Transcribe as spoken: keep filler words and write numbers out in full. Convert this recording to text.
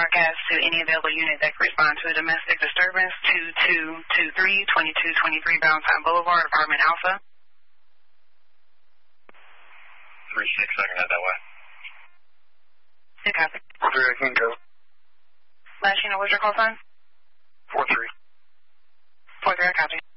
broadcast to any available unit that can respond to a domestic disturbance, two two two three, two two two three Valentine Boulevard, Apartment Alpha. three six, I can head that way. Good copy. four three, I can go. Last unit, what's your call sign? four three. four three, I copy.